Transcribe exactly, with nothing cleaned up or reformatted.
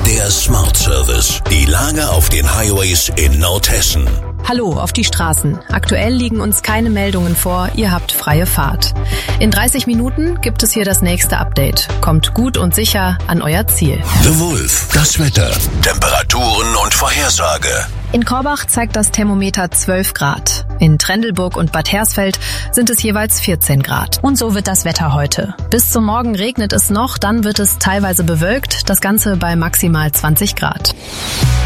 Der Smart Service. Die Lage auf den Highways in Nordhessen. Hallo auf die Straßen. Aktuell liegen uns keine Meldungen vor, ihr habt freie Fahrt. In dreißig Minuten gibt es hier das nächste Update. Kommt gut und sicher an euer Ziel. The Wolf. Das Wetter, Temperaturen und Vorhersage. In Korbach zeigt das Thermometer zwölf Grad. In Trendelburg und Bad Hersfeld sind es jeweils vierzehn Grad. Und so wird das Wetter heute. Bis zum Morgen regnet es noch, dann wird es teilweise bewölkt, das Ganze bei maximal zwanzig Grad.